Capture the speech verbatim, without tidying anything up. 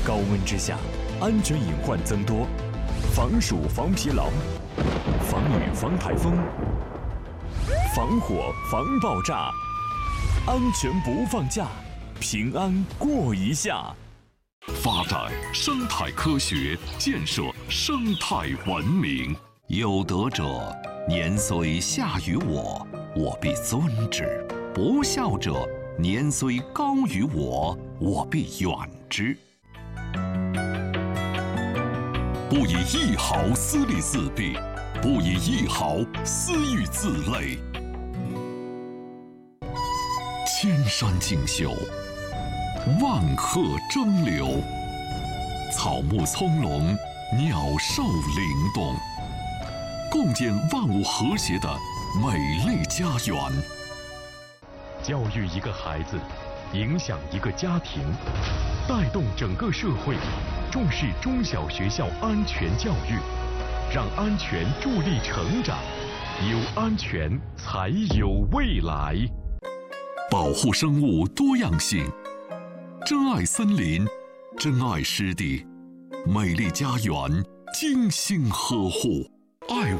高温之下，安全隐患增多，防暑防疲劳，防雨防台风，防火防爆炸，安全不放假，平安过一夏。 发展生态科学，建设生态文明。有德者，年虽下于我，我必尊之；不孝者，年虽高于我，我必远之。不以一毫私利自弊，不以一毫私欲自累。千山竞秀，万壑争流，草木葱茏，鸟兽灵动，共建万物和谐的美丽家园。 教育一个孩子，影响一个家庭，带动整个社会，重视中小学校安全教育，让安全助力成长，有安全才有未来。 保护生物多样性，珍爱森林，珍爱湿地，美丽家园精心呵护。爱